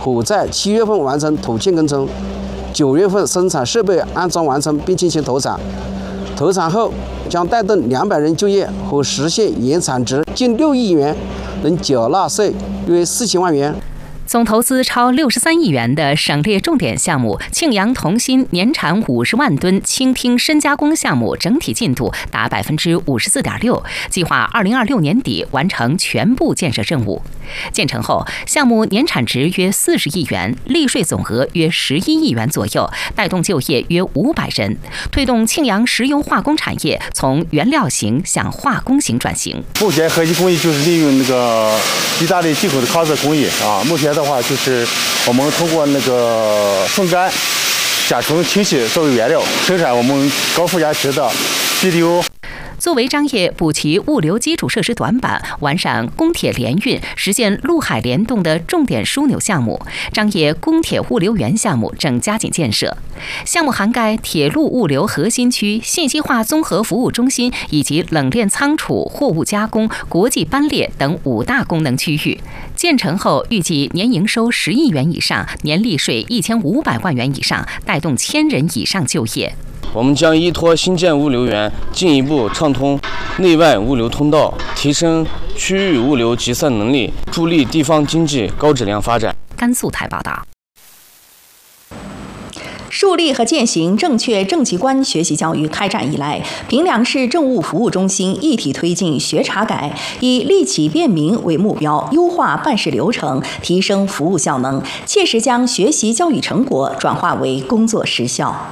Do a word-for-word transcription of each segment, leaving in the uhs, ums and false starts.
可在七月份完成土建工程，九月份生产设备安装完成并进行投产。投产后将带动两百人就业和实现年产值近六亿元，能缴纳税约四千万元。 总投资超六十三亿元的省列重点项目庆阳同心年产五十万吨倾听深加工项目整体进度达百分之五十四点六，计划二零二六年底完成全部建设任务。建成后，项目年产值约四十亿元，利税总额约十一亿元左右，带动就业约五百人，推动庆阳石油化工产业从原料型向化工型转型。 目前核心工艺就是利用那个意大利进口的康色工艺啊，目前的话就是我们通过那个风干、甲醇、清洗作为原料，生产我们高附加值的 B D O。 作为张掖补齐物流基础设施短板、完善公铁联运、实现陆海联动的重点枢纽项目，张掖公铁物流园项目正加紧建设。项目涵盖铁路物流核心区、信息化综合服务中心以及冷链仓储、货物加工、国际班列等五大功能区域。建成后，预计年营收十亿元以上，年利税一千五百万元以上，带动千人以上就业。 我们将依托新建物流园，进一步畅通内外物流通道，提升区域物流集散能力，助力地方经济高质量发展。 甘肃台报道。 树立和践行正确政绩观学习教育开展以来，平凉市政务服务中心一体推进学查改，以利企便民为目标，优化办事流程，提升服务效能，切实将学习教育成果转化为工作实效。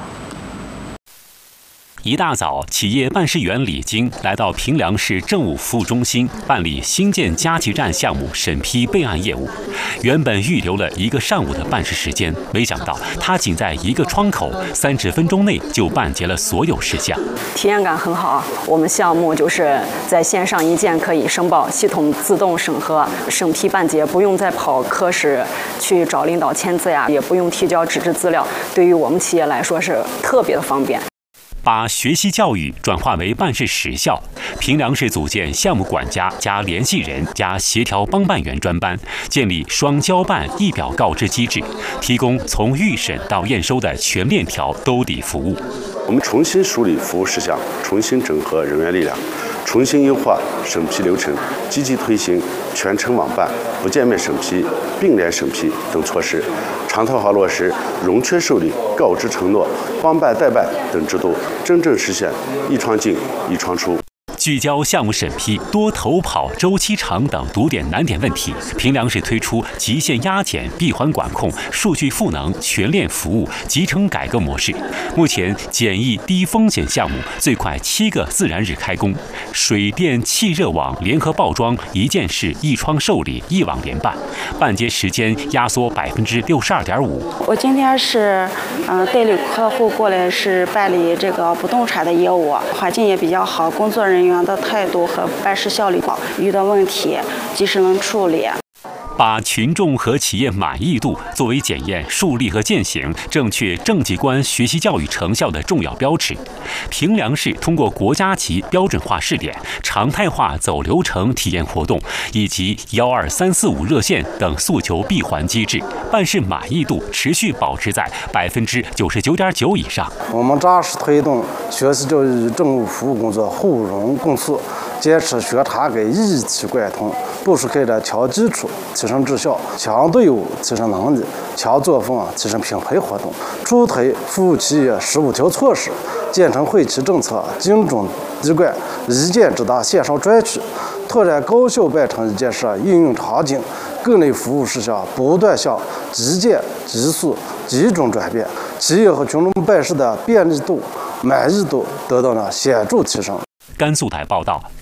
一大早，企业办事员李晶来到平凉市政务服务中心办理新建加急站项目审批备案业务。原本预留了一个上午的办事时间，没想到他仅在一个窗口三十分钟内就办结了所有事项， 体验感很好。我们项目就是在线上一键可以申报，系统自动审核、审批办结，不用再跑科室去找领导签字呀，也不用提交纸质资料，对于我们企业来说是特别的方便。 把学习教育转化为办事实效，平凉市组建项目管家加联系人加协调帮办员专班，建立双交办一表告知机制，提供从预审到验收的全链条兜底服务。 我们重新梳理服务事项，重新整合人员力量，重新优化审批流程，积极推行全程网办、不见面审批、并联审批等措施，常态化落实融缺受理、告知承诺、帮办代办等制度，真正实现一窗进一窗出。 聚焦项目审批多投跑、周期长等堵点难点问题，平凉市推出极限压减、闭环管控、数据赋能、全链服务、集成改革模式。目前简易低风险项目最快七个自然日开工，水电气热网联合报装一件事一窗受理一网联办，办结时间压缩百分之六十二点五。 我今天是嗯、呃、带领客户过来是办理这个不动产的业务，环境也比较好，工作人员的态度和办事效率高，遇到问题及时能处理。 把群众和企业满意度作为检验树立和践行正确政绩观学习教育成效的重要标尺。平凉市通过国家级标准化试点、常态化走流程体验活动以及幺二三四五热线等诉求闭环机制，办事满意度持续保持在百分之九十九点九以上。 我们扎实推动学习教育政务服务工作互融共促，坚持学查改一体贯通，部署开展强基础提升质效、强队伍提升能力、强作风提升品牌活动，出台服务企业十五条措施，建成惠企政策精准滴灌，一件直达线上专区，拓展高效办成一件事应用场景，各类服务事项不断向极简、极速、集中转变，企业和群众办事的便利度、满意度得到了显著提升。 甘肃台报道。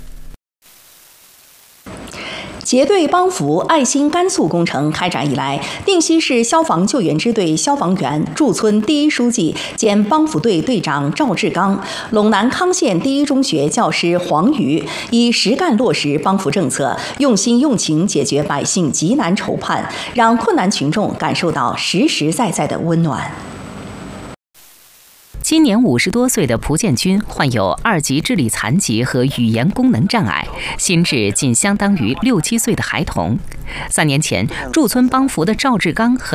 结对帮扶爱心甘肃工程开展以来，定西市消防救援支队消防员、驻村第一书记兼帮扶队队长赵志刚、陇南康县第一中学教师黄宇，以实干落实帮扶政策，用心用情解决百姓急难愁盼，让困难群众感受到实实在在的温暖。 今年五十多岁的蒲建军患有二级智力残疾和语言功能障碍，心智仅相当于六七岁的孩童。三年前，驻村帮扶的赵志刚和